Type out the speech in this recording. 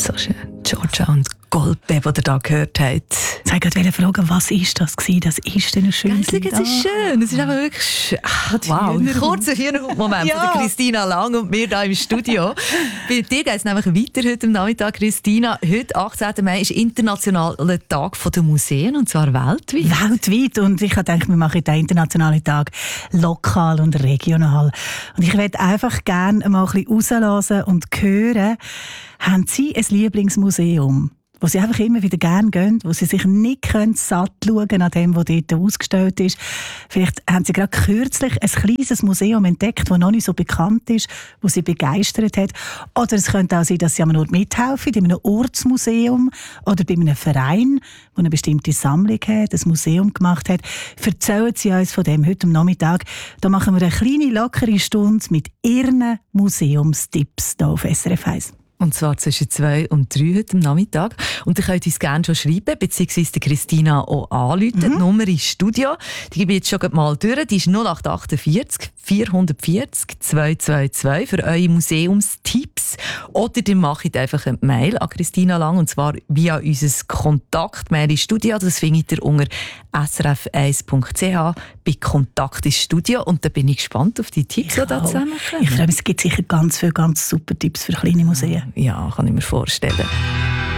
So schön. Georgia und Goldbeb, die ihr da gehört habt. Ich wollte fragen, was war das gewesen? Das ist ein schönes Lied. Es ist schön. Es ist aber wirklich schön. Wow. Ein kurzer Hühnerhut-Moment von der Christina Lang und mir hier im Studio. Bei dir geht es nämlich weiter heute am Nachmittag, Christina. Heute, 18. Mai, ist internationaler Tag der Museen, und zwar weltweit. Weltweit. Und ich habe gedacht, wir machen den internationalen Tag lokal und regional. Und ich möchte einfach gerne mal ein bisschen rauslassen und hören, haben Sie ein Lieblingsmuseum, wo Sie einfach immer wieder gerne gehen, wo Sie sich nicht satt schauen können an dem, was dort ausgestellt ist. Vielleicht haben Sie gerade kürzlich ein kleines Museum entdeckt, das noch nicht so bekannt ist, das Sie begeistert hat. Oder es könnte auch sein, dass Sie an einem Ort mithelfen, in einem Ortsmuseum oder bei einem Verein, der eine bestimmte Sammlung hat, ein Museum gemacht hat. Erzählen Sie uns von dem heute am Nachmittag. Da machen wir eine kleine, lockere Stunde mit Ihren Museumstipps hier auf SRF 1. Und zwar zwischen 2 und 3 heute am Nachmittag. Und ihr könnt uns gerne schon schreiben, beziehungsweise Christina auch anrufen. Die Nummer ins Studio, die gebe ich jetzt schon mal durch. Die ist 0848 440 222 für eure Museumstipps. Oder ihr macht einfach eine Mail an Christina Lang, und zwar via unser Kontaktmail ins Studio. Das findet ihr unter srf1.ch bei Kontakt ins Studio. Und da bin ich gespannt auf die Tipps, die da zusammenkommen. Ich glaube, es gibt sicher ganz viele ganz super Tipps für kleine Museen. Ja, kann ich mir vorstellen.